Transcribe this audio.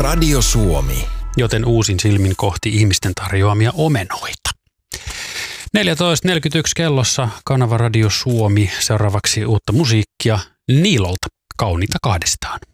Radio Suomi. Joten uusin silmin kohti ihmisten tarjoamia omenoita. 14.41 kellossa kanava Radio Suomi. Seuraavaksi uutta musiikkia Niilolta. Kauniita kahdestaan.